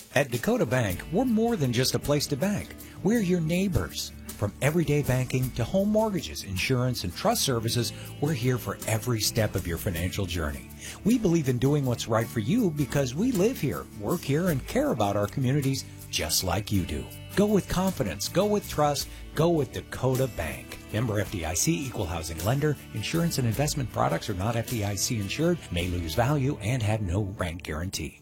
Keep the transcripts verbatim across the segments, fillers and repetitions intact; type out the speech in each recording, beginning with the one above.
At Dakota Bank, we're more than just a place to bank. We're your neighbors. From everyday banking to home mortgages, insurance, and trust services, we're here for every step of your financial journey. We believe in doing what's right for you because we live here, work here, and care about our communities just like you do. Go with confidence. Go with trust. Go with Dakota Bank. Member F D I C, equal housing lender. Insurance and investment products are not F D I C insured, may lose value, and have no rent guarantee.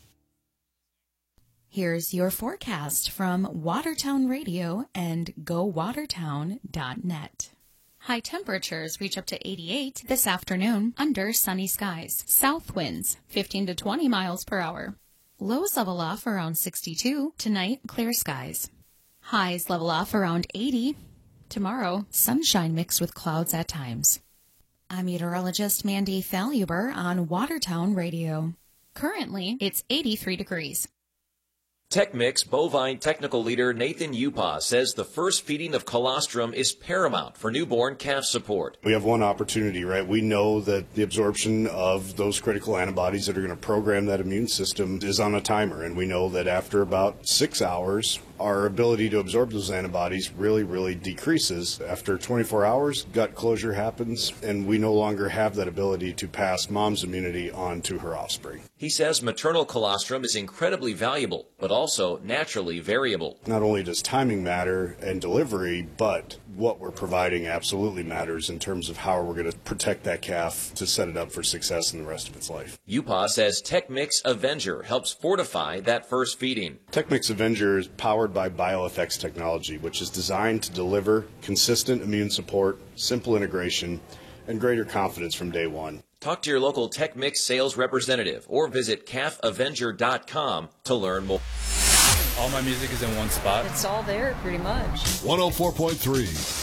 Here's your forecast from Watertown Radio and go watertown dot net. High temperatures reach up to eighty-eight this afternoon under sunny skies. South winds fifteen to twenty miles per hour. Lows level off around sixty-two. Tonight, clear skies. Highs level off around eighty. Tomorrow, sunshine mixed with clouds at times. I'm meteorologist Mandy Faluber on Watertown Radio. Currently, it's eighty-three degrees. TechMix bovine technical leader Nathan Upa says the first feeding of colostrum is paramount for newborn calf support. We have one opportunity, right? We know that the absorption of those critical antibodies that are going to program that immune system is on a timer, and we know that after about six hours, our ability to absorb those antibodies really, really decreases. After twenty-four hours, gut closure happens, and we no longer have that ability to pass mom's immunity on to her offspring. He says maternal colostrum is incredibly valuable, but also naturally variable. Not only does timing matter and delivery, but what we're providing absolutely matters in terms of how we're going to protect that calf to set it up for success in the rest of its life. Upa says TechMix Avenger helps fortify that first feeding. TechMix Avenger is powered by BioFX technology, which is designed to deliver consistent immune support, simple integration, and greater confidence from day one. Talk to your local TechMix sales representative or visit calf avenger dot com to learn more. All my music is in one spot. It's all there pretty much. one oh four point three